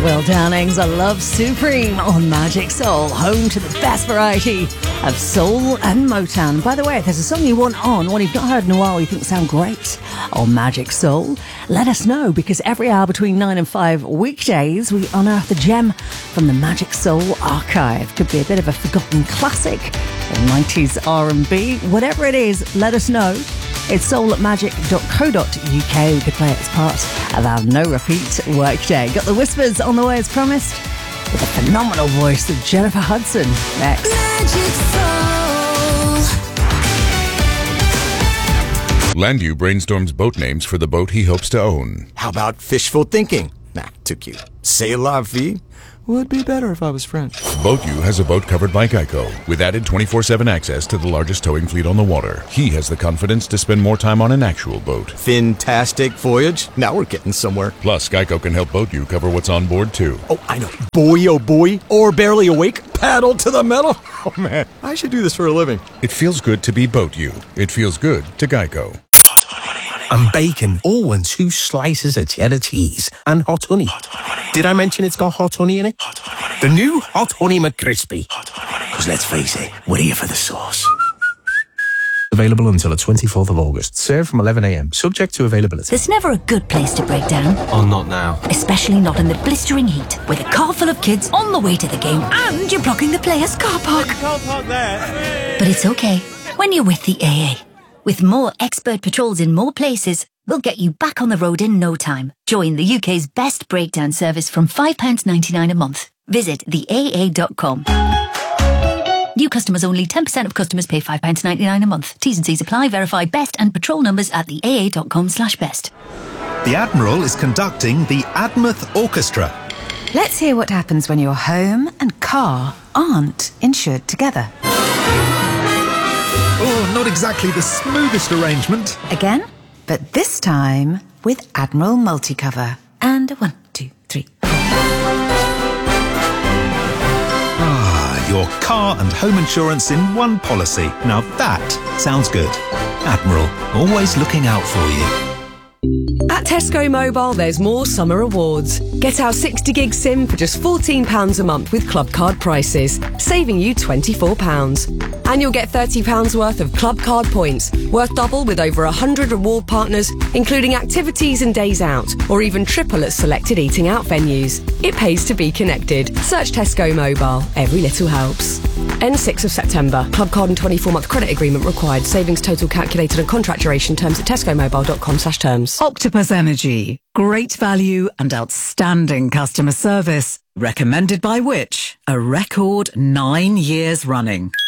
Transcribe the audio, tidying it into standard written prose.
Will Downing's A Love Supreme on Magic Soul, home to the best variety of soul and Motown. By the way, if there's a song you want on, one you've not heard in a while, you think sound great on Magic Soul, let us know, because every hour between 9 and 5 weekdays, we unearth a gem from the Magic Soul archive. Could be a bit of a forgotten classic or 90s R&B. Whatever it is, let us know. It's soul@magic.co.uk. We could play it as part of our no-repeat workday. Got the whispers on the way as promised, with the phenomenal voice of Jennifer Hudson next. Magic Soul. Landu brainstorms boat names for the boat he hopes to own. How about fishful thinking? Nah, too cute. C'est la vie would be better if I was French. BoatU has a boat covered by Geico, with added 24/7 access to the largest towing fleet on the water. He has the confidence to spend more time on an actual boat. Fantastic voyage. Now we're getting somewhere. Plus, Geico can help BoatU cover what's on board, too. Oh, I know. Boy, oh boy. Or barely awake. Paddle to the metal. Oh, man. I should do this for a living. It feels good to be BoatU. It feels good to Geico. And bacon. Oh, and 2 slices of cheddar cheese. And hot honey. Did I mention it's got hot honey in it? The new Hot Honey McCrispy. Because let's face it, we're here for the sauce. Available until the 24th of August. Served from 11 a.m. Subject to availability. There's never a good place to break down. Oh, not now. Especially not in the blistering heat, with a car full of kids on the way to the game and you're blocking the players' car park. You can't park there. But it's okay when you're with the AA. With more expert patrols in more places, we'll get you back on the road in no time. Join the UK's best breakdown service from £5.99 a month. Visit theaa.com. New customers only. 10% of customers pay £5.99 a month. T's and C's apply. Verify best and patrol numbers at theaa.com/best. The Admiral is conducting the Admouth Orchestra. Let's hear what happens when your home and car aren't insured together. Oh, not exactly the smoothest arrangement. Again, but this time with Admiral Multicover. And 1, 2, 3. Your car and home insurance in one policy. Now that sounds good. Admiral, always looking out for you. At Tesco Mobile, there's more summer awards. Get our 60 gig SIM for just £14 a month with Club Card prices, saving you £24. And you'll get £30 worth of Club Card points, worth double with over 100 reward partners, including activities and days out, or even triple at selected eating out venues. It pays to be connected. Search Tesco Mobile. Every little helps. End 6th of September. Club Card and 24-month credit agreement required. Savings total calculated and contract duration. Terms at tescomobile.com/terms. Octopus Energy. Great value and outstanding customer service. Recommended by which? A record 9 years running.